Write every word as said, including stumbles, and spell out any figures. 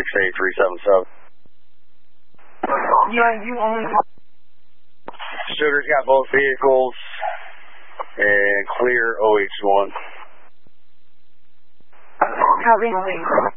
six eight three seven seven. Yeah, you own. Sugar's got both vehicles and clear O H one. Copy.